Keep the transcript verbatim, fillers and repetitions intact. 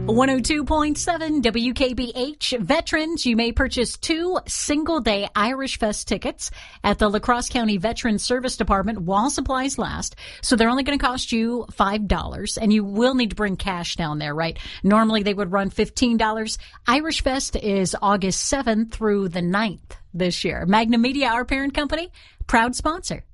one oh two point seven W K B H. Veterans, you may purchase two single-day Irish Fest tickets at the La Crosse County Veterans Service Department while supplies last. So they're only going to cost you five dollars, and you will need to bring cash down there, right? Normally they would run fifteen dollars. Irish Fest is August seventh through the ninth this year. Magnum Media, our parent company, proud sponsor.